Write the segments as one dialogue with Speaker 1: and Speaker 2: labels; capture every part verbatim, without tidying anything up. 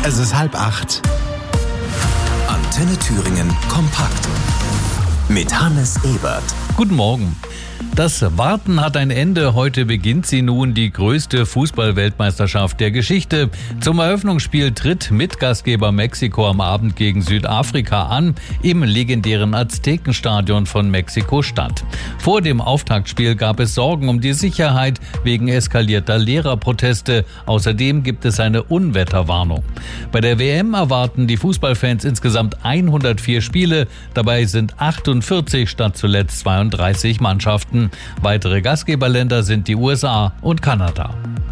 Speaker 1: Es ist halb acht.
Speaker 2: Antenne Thüringen kompakt mit Hannes Ebert.
Speaker 3: Guten Morgen. Das Warten hat ein Ende. Heute beginnt sie nun, die größte Fußball-Weltmeisterschaft der Geschichte. Zum Eröffnungsspiel tritt Mitgastgeber Mexiko am Abend gegen Südafrika an, im legendären Aztekenstadion von Mexiko-Stadt. Vor dem Auftaktspiel gab es Sorgen um die Sicherheit wegen eskalierter Lehrerproteste. Außerdem gibt es eine Unwetterwarnung. Bei der W M erwarten die Fußballfans insgesamt hundertvier Spiele. Dabei sind achtundvierzig statt zuletzt zweiunddreißig Mannschaften. Weitere Gastgeberländer sind die U S A und Kanada.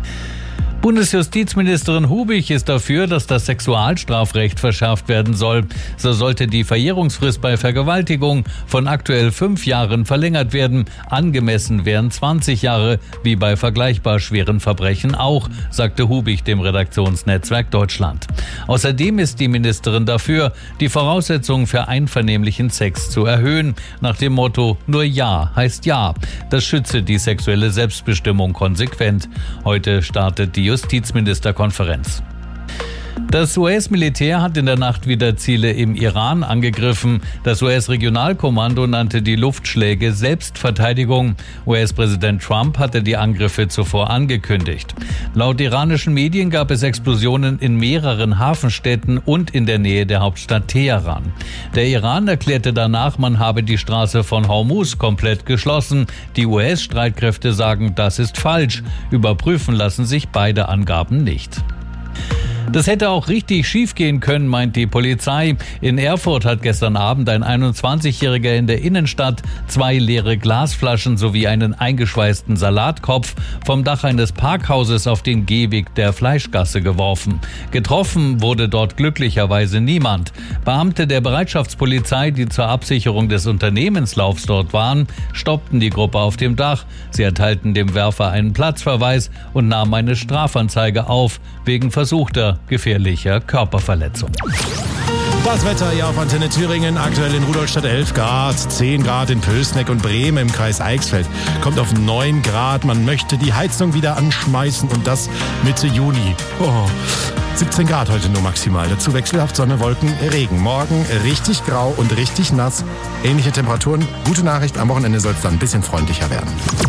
Speaker 3: Bundesjustizministerin Hubig ist dafür, dass das Sexualstrafrecht verschärft werden soll. So sollte die Verjährungsfrist bei Vergewaltigung von aktuell fünf Jahren verlängert werden. Angemessen wären zwanzig Jahre, wie bei vergleichbar schweren Verbrechen auch, sagte Hubig dem Redaktionsnetzwerk Deutschland. Außerdem ist die Ministerin dafür, die Voraussetzungen für einvernehmlichen Sex zu erhöhen, nach dem Motto nur Ja heißt Ja. Das schütze die sexuelle Selbstbestimmung konsequent. Heute startet die Justizministerkonferenz. Das U S-Militär hat in der Nacht wieder Ziele im Iran angegriffen. Das U S-Regionalkommando nannte die Luftschläge Selbstverteidigung. U S-Präsident Trump hatte die Angriffe zuvor angekündigt. Laut iranischen Medien gab es Explosionen in mehreren Hafenstädten und in der Nähe der Hauptstadt Teheran. Der Iran erklärte danach, man habe die Straße von Hormuz komplett geschlossen. Die U S-Streitkräfte sagen, das ist falsch. Überprüfen lassen sich beide Angaben nicht. Das hätte auch richtig schief gehen können, meint die Polizei. In Erfurt hat gestern Abend ein einundzwanzigjähriger in der Innenstadt zwei leere Glasflaschen sowie einen eingeschweißten Salatkopf vom Dach eines Parkhauses auf den Gehweg der Fleischgasse geworfen. Getroffen wurde dort glücklicherweise niemand. Beamte der Bereitschaftspolizei, die zur Absicherung des Unternehmenslaufs dort waren, stoppten die Gruppe auf dem Dach. Sie erteilten dem Werfer einen Platzverweis und nahmen eine Strafanzeige auf wegen versuchter gefährlicher Körperverletzung.
Speaker 1: Das Wetter hier auf Antenne Thüringen, aktuell in Rudolstadt elf Grad, zehn Grad in Pößneck und Bremen im Kreis Eichsfeld. Kommt auf neun Grad, man möchte die Heizung wieder anschmeißen und das Mitte Juni. Oh, siebzehn Grad heute nur maximal. Dazu wechselhaft Sonne, Wolken, Regen. Morgen richtig grau und richtig nass. Ähnliche Temperaturen. Gute Nachricht, am Wochenende soll es dann ein bisschen freundlicher werden.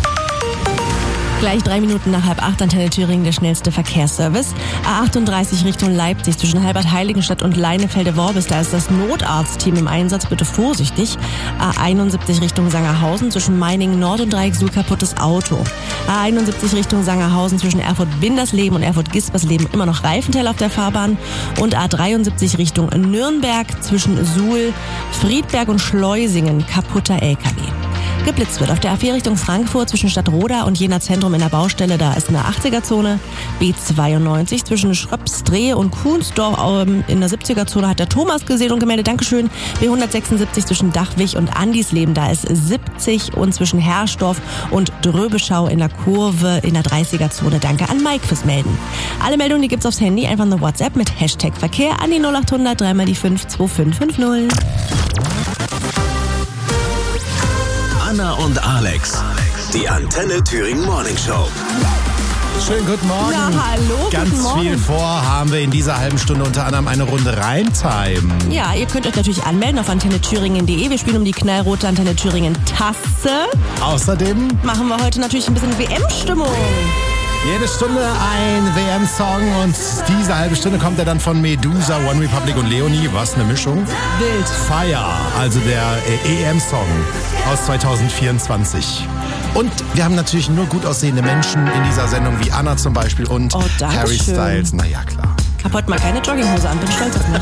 Speaker 4: Gleich drei Minuten nach halb acht, Antenne Thüringen, der schnellste Verkehrsservice. A achtunddreißig Richtung Leipzig zwischen Halbert-Heiligenstadt und Leinefelde-Worbis. Da ist das Notarztteam im Einsatz, bitte vorsichtig. A einundsiebzig Richtung Sangerhausen zwischen Meiningen Nord und Dreiecksuhl kaputtes Auto. A einundsiebzig Richtung Sangerhausen zwischen Erfurt-Bindersleben und Erfurt-Gispersleben immer noch Reifenteil auf der Fahrbahn. Und A dreiundsiebzig Richtung Nürnberg zwischen Suhl, Friedberg und Schleusingen kaputter L K W. Geblitzt wird auf der A vier Richtung Frankfurt zwischen Stadtroda und Jena Zentrum in der Baustelle, da ist eine achtziger-Zone. B zweiundneunzig zwischen Schröpsdrehe und Kuhnsdorf in der siebziger-Zone hat der Thomas gesehen und gemeldet, Dankeschön. B hundertsechsundsiebzig zwischen Dachwig und Andisleben, da ist siebzig und zwischen Herrsdorf und Dröbeschau in der Kurve in der dreißiger-Zone. Danke an Mike fürs Melden. Alle Meldungen, die gibt's aufs Handy, einfach eine WhatsApp mit Hashtag Verkehr an die null achthundert drei mal die fünf zwei fünf fünf null.
Speaker 2: Anna und Alex, die Antenne Thüringen Morning Show.
Speaker 1: Schönen guten Morgen.
Speaker 4: Na, hallo,
Speaker 1: Ganz
Speaker 4: guten Morgen.
Speaker 1: viel vor haben wir in dieser halben Stunde, unter anderem eine Runde Rhymtime.
Speaker 4: Ja, ihr könnt euch natürlich anmelden auf antenne thüringen punkt de. Wir spielen um die knallrote Antenne Thüringen Tasse.
Speaker 1: Außerdem
Speaker 4: Machen wir heute natürlich ein bisschen W M-Stimmung.
Speaker 1: jede Stunde ein W M-Song und diese halbe Stunde kommt er dann von Medusa, One Republic und Leonie. Was eine Mischung.
Speaker 4: Wild.
Speaker 1: Fire, also der E M-Song aus zweitausendvierundzwanzig. Und wir haben natürlich nur gut aussehende Menschen in dieser Sendung, wie Anna zum Beispiel und
Speaker 4: Oh, danke
Speaker 1: Harry
Speaker 4: schön.
Speaker 1: Styles. Na ja, klar.
Speaker 4: Ich hab heute mal keine Jogginghose an, bin stolz auf mich.